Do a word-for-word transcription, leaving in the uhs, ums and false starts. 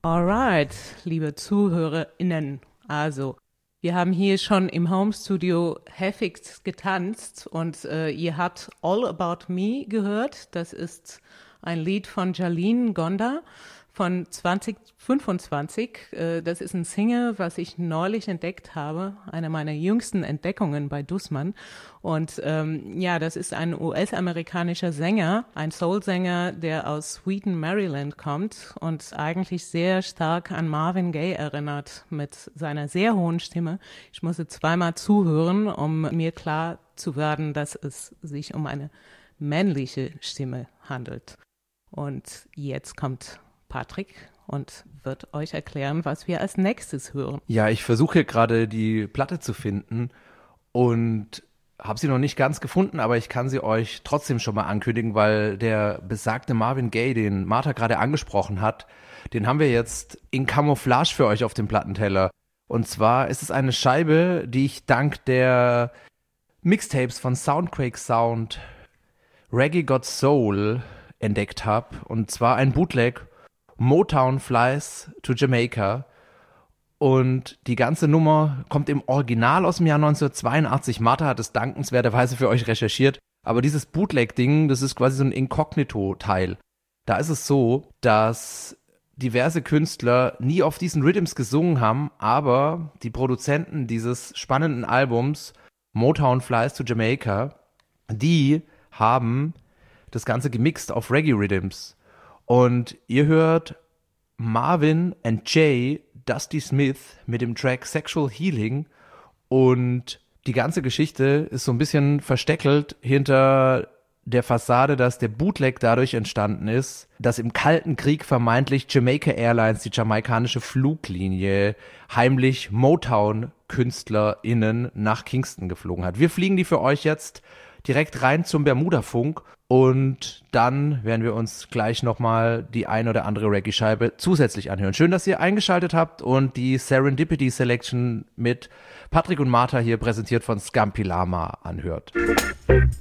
Alright, liebe ZuhörerInnen, also wir haben hier schon im Homestudio heftigst getanzt und äh, ihr habt All About Me gehört. Das ist ein Lied von Jalen Gonda von zwanzig fünfundzwanzig. Äh, das ist ein Single, was ich neulich entdeckt habe, eine meiner jüngsten Entdeckungen bei Dussmann. Und ähm, ja, das ist ein U S-amerikanischer Sänger, ein Soul-Sänger, der aus Sweden, Maryland kommt und eigentlich sehr stark an Marvin Gaye erinnert mit seiner sehr hohen Stimme. Ich musste zweimal zuhören, um mir klar zu werden, dass es sich um eine männliche Stimme handelt. Und jetzt kommt Patrick und wird euch erklären, was wir als nächstes hören. Ja, ich versuche hier gerade die Platte zu finden und habe sie noch nicht ganz gefunden, aber ich kann sie euch trotzdem schon mal ankündigen, weil der besagte Marvin Gaye, den Martha gerade angesprochen hat, den haben wir jetzt in Camouflage für euch auf dem Plattenteller. Und zwar ist es eine Scheibe, die ich dank der Mixtapes von Soundquake Sound, Reggae Got Soul entdeckt habe. Und zwar ein Bootleg Motown Flies to Jamaica. Und die ganze Nummer kommt im Original aus dem Jahr neunzehnhundertzweiundachtzig. Martha hat es dankenswerterweise für euch recherchiert. Aber dieses Bootleg-Ding, das ist quasi so ein Inkognito-Teil. Da ist es so, dass diverse Künstler nie auf diesen Rhythms gesungen haben, aber die Produzenten dieses spannenden Albums, Motown Flies to Jamaica, die haben das Ganze gemixt auf Reggae-Rhythms. Und ihr hört Marvin and Jay, Dusty Smith mit dem Track Sexual Healing und die ganze Geschichte ist so ein bisschen versteckelt hinter der Fassade, dass der Bootleg dadurch entstanden ist, dass im Kalten Krieg vermeintlich Jamaica Airlines, die jamaikanische Fluglinie, heimlich Motown-KünstlerInnen nach Kingston geflogen hat. Wir fliegen die für euch jetzt direkt rein zum Bermuda-Funk und dann werden wir uns gleich nochmal die ein oder andere Reggae-Scheibe zusätzlich anhören. Schön, dass ihr eingeschaltet habt und die Serendipity Selection mit Patrick und Martha hier präsentiert von Scampy Lama anhört.